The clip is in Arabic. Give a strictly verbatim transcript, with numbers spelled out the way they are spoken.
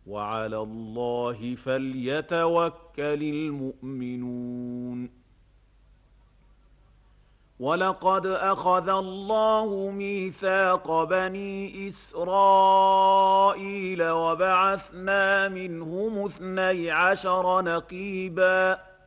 وعلى الله فليتوكل المؤمنون ولقد أخذ الله ميثاق بني إسرائيل وبعثنا منهم اثني عشر نقيباً